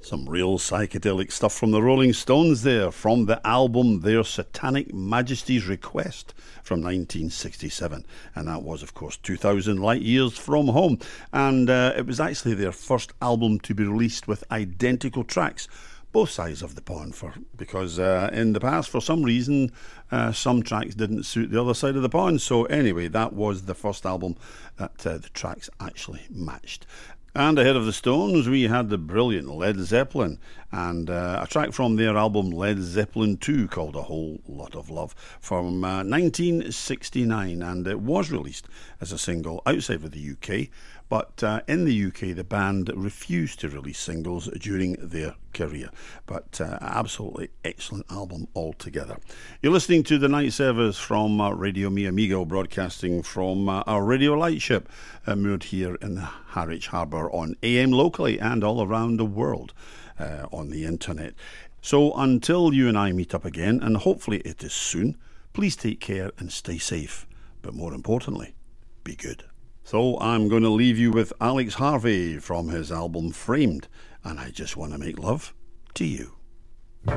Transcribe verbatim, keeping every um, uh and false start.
Some real psychedelic stuff from the Rolling Stones there, from the album Their Satanic Majesty's Request from nineteen sixty-seven. And that was, of course, two thousand Light Years From Home. And uh, it was actually their first album to be released with identical tracks, both sides of the pond, for because uh, in the past, for some reason, uh, some tracks didn't suit the other side of the pond. So anyway, that was the first album that uh, the tracks actually matched. And ahead of the Stones, we had the brilliant Led Zeppelin, and uh, a track from their album Led Zeppelin two called A Whole Lot of Love from uh, nineteen sixty-nine, and it was released as a single outside of the U K, but uh, in the U K the band refused to release singles during their career. But uh, absolutely excellent album altogether. You're listening to the night service from uh, Radio Mi Amigo, broadcasting from uh, our radio lightship uh, moored here in Harwich Harbour on A M locally and all around the world uh, on the internet. So until you and I meet up again, and hopefully it is soon, please take care and stay safe. But more importantly, be good. So I'm going to leave you with Alex Harvey from his album Framed, and I just want to make love to you.